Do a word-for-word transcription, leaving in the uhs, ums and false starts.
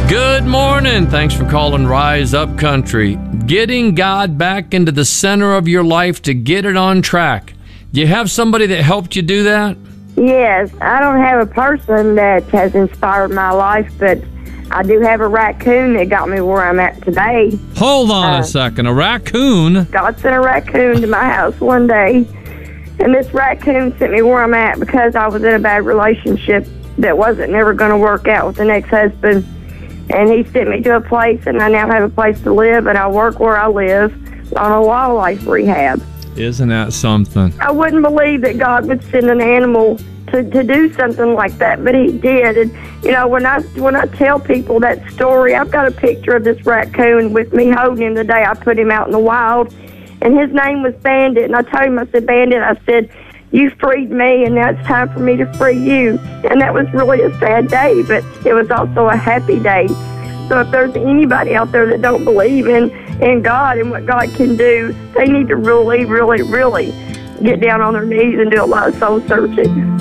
Good morning. Thanks for calling Rise Up Country. Getting God back into the center of your life to get it on track. Do you have somebody that helped you do that? Yes, I don't have a person that has inspired my life, but I do have a raccoon that got me where I'm at today. Hold on uh, a second. A raccoon? God sent a raccoon to my house one day, and this raccoon sent me where I'm at because I was in a bad relationship that wasn't never going to work out with an ex-husband. And he sent me to a place, and I now have a place to live, and I work where I live on a wildlife rehab. Isn't that something? I wouldn't believe that God would send an animal to, to do something like that, but he did. And, you know, when I when I tell people that story, I've got a picture of this raccoon with me holding him the day I put him out in the wild, and his name was Bandit. And I told him, I said, Bandit, I said, you freed me, and now it's time for me to free you. And that was really a sad day, but it was also a happy day. So if there's anybody out there that don't believe in, in God and what God can do, they need to really, really, really get down on their knees and do a lot of soul searching.